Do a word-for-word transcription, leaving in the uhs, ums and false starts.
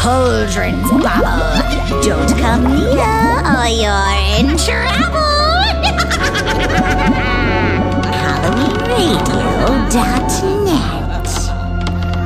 cauldrons bubble. Don't come near or you're in trouble. Halloween Radio dot